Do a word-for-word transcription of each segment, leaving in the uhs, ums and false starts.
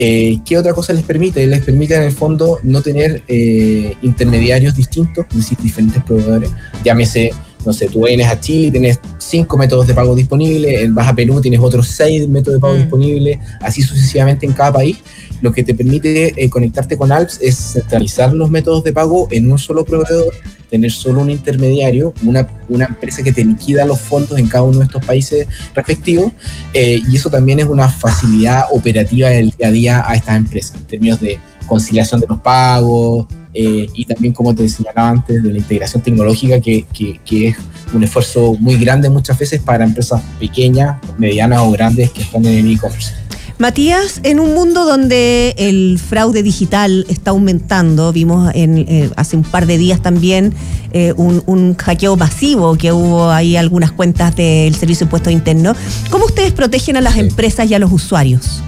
Eh, ¿Qué otra cosa les permite? Les permite en el fondo no tener eh, intermediarios distintos, es decir, diferentes proveedores. Llámese, no sé, tú vienes a Chile y tienes cinco métodos de pago disponibles, vas a Perú tienes otros seis métodos de pago mm. disponibles, así sucesivamente en cada país. Lo que te permite eh, conectarte con Alps es centralizar los métodos de pago en un solo proveedor, tener solo un intermediario, una, una empresa que te liquida los fondos en cada uno de estos países respectivos, eh, y eso también es una facilidad operativa del día a día a estas empresas, en términos de conciliación de los pagos, eh, y también, como te señalaba antes, de la integración tecnológica, que, que, que es un esfuerzo muy grande muchas veces para empresas pequeñas, medianas o grandes que están en el e-commerce. Matías, en un mundo donde el fraude digital está aumentando, vimos en, eh, hace un par de días también eh, un, un hackeo masivo que hubo ahí algunas cuentas del Servicio de Impuestos Internos. ¿Cómo ustedes protegen a las sí. empresas y a los usuarios?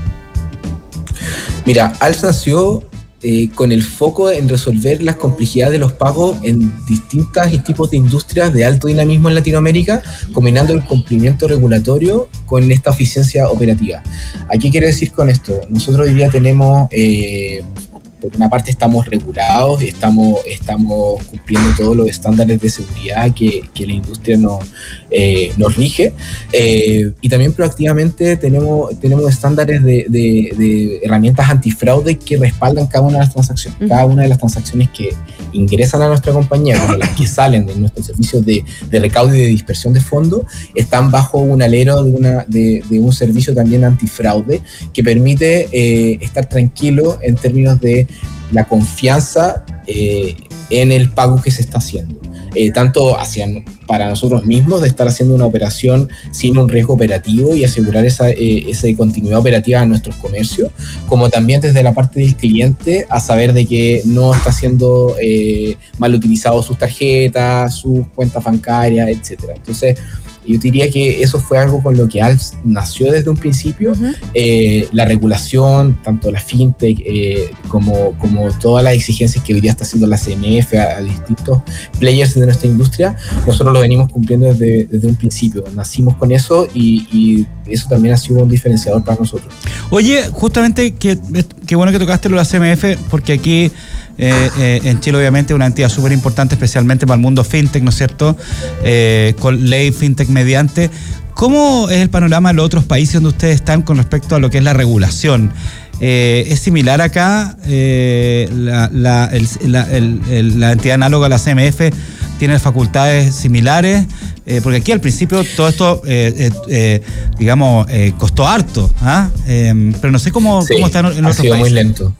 Mira, Alps nació eh, con el foco en resolver las complejidades de los pagos en distintos tipos de industrias de alto dinamismo en Latinoamérica, combinando el cumplimiento regulatorio con esta eficiencia operativa. ¿A qué quiere decir con esto? Nosotros hoy día tenemos, eh, por una parte estamos regulados, estamos, estamos cumpliendo todos los estándares de seguridad que, que la industria nos, eh, nos rige, eh, y también proactivamente tenemos, tenemos estándares de, de, de herramientas antifraude que respaldan cada una de las transacciones. Uh-huh. Cada una de las transacciones que ingresan a nuestra compañía, como las que salen de nuestros servicios de, de recaudo y de dispersión de fondos, están bajo un alero de, una, de, de un servicio también antifraude que permite eh, estar tranquilo en términos de la confianza eh, en el pago que se está haciendo, eh, tanto hacia, para nosotros mismos de estar haciendo una operación sin un riesgo operativo y asegurar esa, eh, esa continuidad operativa en nuestros comercios, como también desde la parte del cliente a saber de que no está siendo eh, mal utilizado sus tarjetas, sus cuentas bancarias, etcétera. Entonces, yo diría que eso fue algo con lo que Alps nació desde un principio. Uh-huh. Eh, la regulación, tanto la fintech eh, como, como todas las exigencias que hoy día está haciendo la C M F a, a distintos players de nuestra industria, nosotros lo venimos cumpliendo desde, desde un principio. Nacimos con eso y, y eso también ha sido un diferenciador para nosotros. Oye, justamente, qué que bueno que tocaste lo de la C M F, porque aquí Eh, eh, en Chile obviamente una entidad súper importante, especialmente para el mundo fintech, ¿no es cierto? Eh, con ley fintech mediante. ¿Cómo es el panorama de los otros países donde ustedes están con respecto a lo que es la regulación? Eh, ¿Es similar acá? Eh, la, la, el, la, el, el, ¿La entidad análoga a la C M F tiene facultades similares? Eh, porque aquí al principio todo esto, eh, eh, eh, digamos, eh, costó harto, ¿ah? Eh, pero no sé cómo, sí, cómo están en ha otros sido países. Muy lento.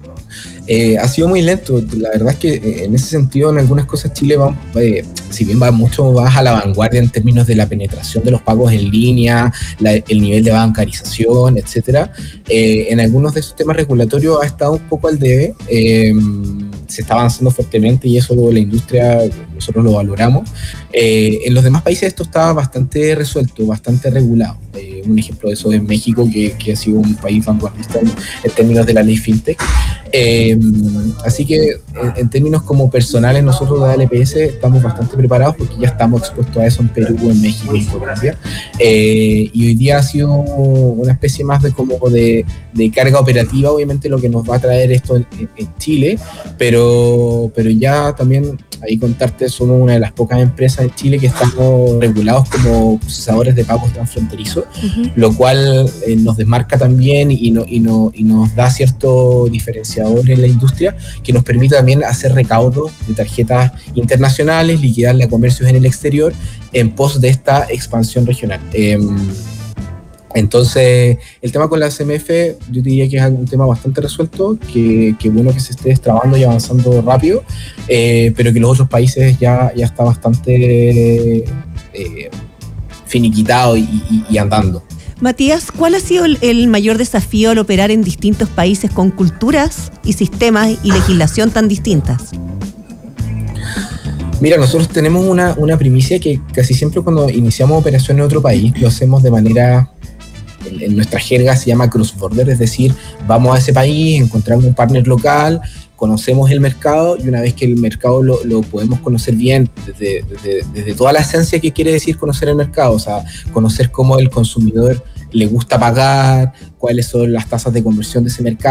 Eh, ha sido muy lento. La verdad es que eh, en ese sentido, en algunas cosas Chile va, eh, si bien va mucho más a la vanguardia en términos de la penetración de los pagos en línea, la, el nivel de bancarización, etcétera, eh, en algunos de esos temas regulatorios ha estado un poco al debe. Eh, se está avanzando fuertemente y eso la industria, nosotros lo valoramos. Eh, en los demás países esto está bastante resuelto, bastante regulado. Eh, un ejemplo de eso es México, que, que ha sido un país vanguardista en, en términos de la ley fintech. Eh, así que en, en términos como personales, nosotros de A L P S estamos bastante preparados porque ya estamos expuestos a eso en Perú, en México y en Colombia. Eh, y hoy día ha sido una especie más de como de, de carga operativa, obviamente lo que nos va a traer esto en, en, en Chile, pero, pero ya también ahí contarte, somos una de las pocas empresas en Chile que estamos regulados como procesadores de pagos transfronterizos, uh-huh. lo cual eh, nos desmarca también y, no, y, no, y nos da cierto diferenciador en la industria que nos permite también hacer recaudos de tarjetas internacionales, liquidarle a comercios en el exterior en pos de esta expansión regional. Eh, Entonces, el tema con la C M F, yo diría que es un tema bastante resuelto, que, que bueno que se esté destrabando y avanzando rápido, eh, pero que los otros países ya, ya está bastante eh, finiquitado y, y, y andando. Matías, ¿cuál ha sido el, el mayor desafío al operar en distintos países con culturas y sistemas y legislación tan distintas? Mira, nosotros tenemos una, una primicia que casi siempre cuando iniciamos operación en otro país lo hacemos de manera... en nuestra jerga se llama cross-border, es decir, vamos a ese país, encontramos un partner local, conocemos el mercado y una vez que el mercado lo, lo podemos conocer bien, desde, desde, desde toda la esencia que quiere decir conocer el mercado, o sea, conocer cómo el consumidor le gusta pagar, cuáles son las tasas de conversión de ese mercado.